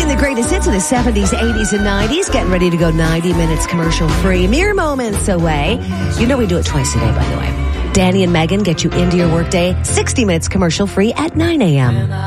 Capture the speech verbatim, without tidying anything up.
the greatest hits of the seventies, eighties, and nineties. Getting ready to go ninety minutes commercial-free. Mere moments away. You know we do it twice a day, by the way. Danny and Megan get you into your workday sixty minutes commercial-free at nine a.m.